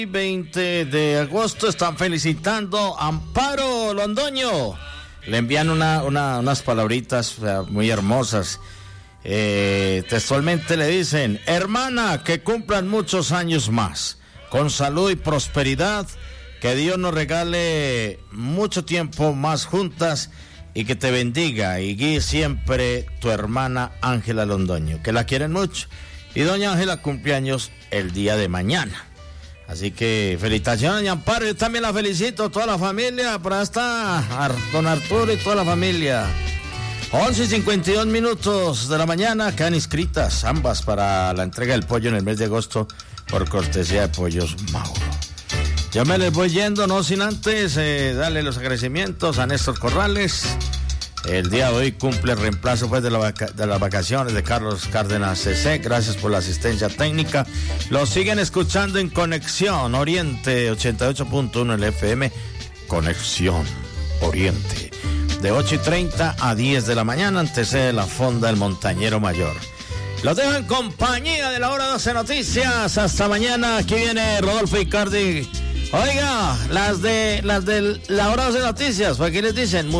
20 de agosto están felicitando a Amparo Londoño. Le envían unas palabritas muy hermosas. Textualmente le dicen: hermana, que cumplan muchos años más, con salud y prosperidad, que Dios nos regale mucho tiempo más juntas y que te bendiga y guíe siempre tu hermana Ángela Londoño, que la quieren mucho. Y doña Ángela cumpleaños el día de mañana. Así que felicitaciones, doña Amparo. Yo también la felicito, toda la familia. Por ahí está don Arturo y toda la familia. 11:52 de la mañana. Quedan inscritas ambas para la entrega del pollo en el mes de agosto por cortesía de Pollos Mauro. Yo me les voy yendo, no sin antes darle los agradecimientos a Néstor Corrales. El día de hoy cumple el reemplazo pues de las vacaciones de Carlos Cárdenas CC. Gracias por la asistencia técnica. Lo siguen escuchando en Conexión Oriente 88.1 el FM. Conexión Oriente. De 8:30 a 10 de la mañana, antecede la Fonda del Montañero Mayor. Los dejo en compañía de la hora 12 Noticias. Hasta mañana. Aquí viene Rodolfo Icardi. Oiga, las de la hora 12 Noticias, ¿para qué les dicen?